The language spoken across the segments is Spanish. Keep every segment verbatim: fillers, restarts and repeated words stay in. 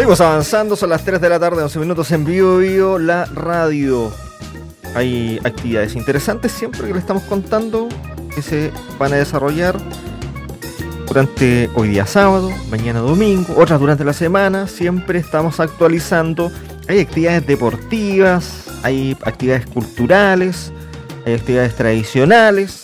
Seguimos avanzando, son las tres de la tarde, once minutos en Bio Bio, la radio. Hay actividades interesantes siempre que le estamos contando que se van a desarrollar durante hoy día sábado, mañana domingo, otras durante la semana. Siempre estamos actualizando. Hay actividades deportivas, hay actividades culturales, hay actividades tradicionales.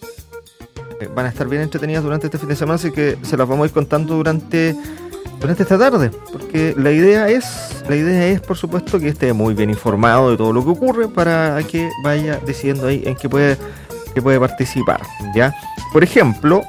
Van a estar bien entretenidas durante este fin de semana, así que se las vamos a ir contando durante, durante esta tarde, porque la idea es, la idea es, por supuesto, que esté muy bien informado de todo lo que ocurre para que vaya decidiendo ahí en qué puede, qué puede participar, ¿ya? Por ejemplo,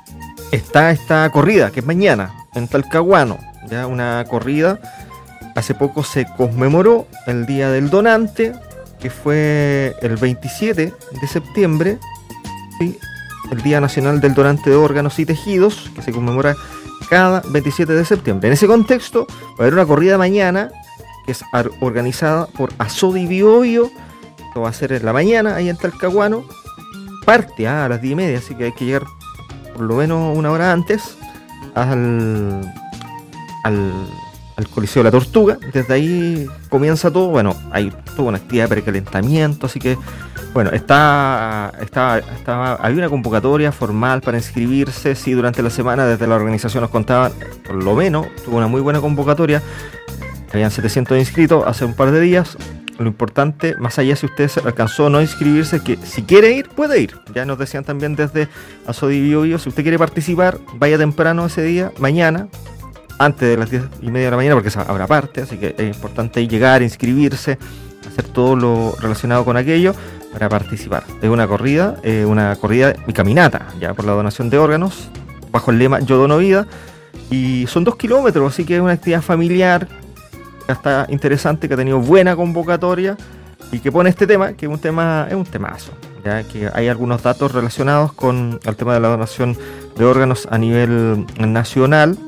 está esta corrida, que es mañana, en Talcahuano, ¿ya? Una corrida, hace poco se conmemoró el Día del Donante, que fue el veintisiete de septiembre, ¿sí? El Día Nacional del Donante de Órganos y Tejidos, que se conmemora cada veintisiete de septiembre. En ese contexto va a haber una corrida mañana, que es organizada por Asodi Bio Bio. Esto va a ser en la mañana, ahí en Talcahuano. Parte ah, a las diez y media, así que hay que llegar por lo menos una hora antes al, al, al Coliseo de la Tortuga. Desde ahí comienza todo. Bueno, hay toda una actividad de precalentamiento, así que bueno, está, está, está, hay una convocatoria formal para inscribirse. Sí, durante la semana desde la organización nos contaban, por lo menos, tuvo una muy buena convocatoria. Habían setecientos inscritos hace un par de días. Lo importante, más allá si usted alcanzó a no inscribirse, es que si quiere ir, puede ir. Ya nos decían también desde Asodi Bio Bio, si usted quiere participar, vaya temprano ese día, mañana, antes de las diez y media de la mañana, porque habrá parte, así que es importante llegar, inscribirse, hacer todo lo relacionado con aquello para participar. Es una corrida, eh, una corrida y caminata, ya por la donación de órganos, bajo el lema Yo Dono Vida, y son dos kilómetros, así que es una actividad familiar, que está interesante, que ha tenido buena convocatoria y que pone este tema, que es un tema, es un temazo, ya que hay algunos datos relacionados con el tema de la donación de órganos a nivel nacional.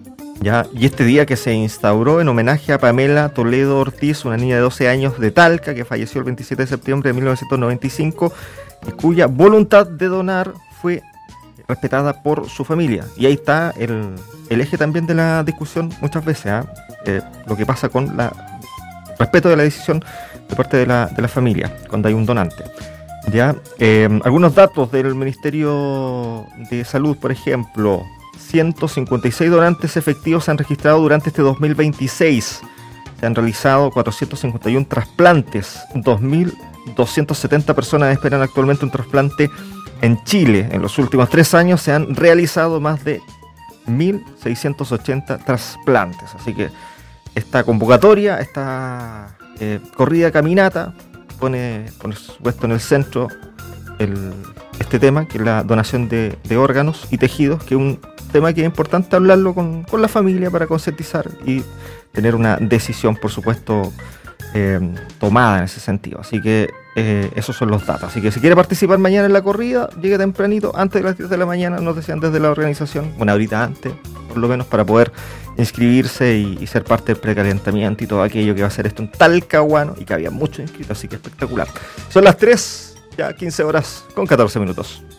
Ya, y este día que se instauró en homenaje a Pamela Toledo Ortiz, una niña de doce años de Talca que falleció el veintisiete de septiembre de mil novecientos noventa y cinco y cuya voluntad de donar fue respetada por su familia. Y ahí está el, el eje también de la discusión muchas veces, ¿eh? Eh, lo que pasa con la respeto de la decisión de parte de la, de la familia cuando hay un donante. Ya, eh, algunos datos del Ministerio de Salud, por ejemplo: ciento cincuenta y seis donantes efectivos se han registrado durante este dos mil veintiséis. Se han realizado cuatrocientos cincuenta y uno trasplantes. dos mil doscientas setenta personas esperan actualmente un trasplante en Chile. En los últimos tres años se han realizado más de mil seiscientos ochenta trasplantes. Así que esta convocatoria, esta eh, corrida caminata, pone por supuesto en el centro el, este tema, que es la donación de, de órganos y tejidos, que es un tema que es importante hablarlo con, con la familia para concientizar y tener una decisión, por supuesto, eh, tomada en ese sentido. Así que eh, esos son los datos. Así que si quiere participar mañana en la corrida, llegue tempranito, antes de las diez de la mañana, nos decían desde la organización, una horita antes, por lo menos, para poder inscribirse y, y ser parte del precalentamiento y todo aquello que va a ser esto en Talcahuano, y que había muchos inscritos, así que espectacular. Son las tres, ya quince horas con catorce minutos.